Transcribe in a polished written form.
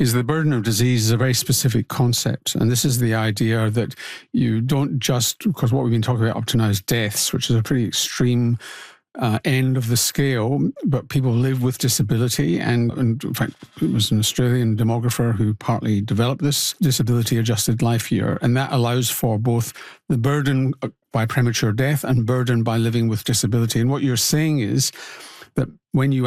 is the burden of disease is a very specific concept. And this is the idea that you don't just, because what we've been talking about up to now is deaths, which is a pretty extreme end of the scale, but people live with disability. And in fact, it was an Australian demographer who partly developed this disability-adjusted life year, and that allows for both the burden by premature death and burden by living with disability. And what you're saying is that when you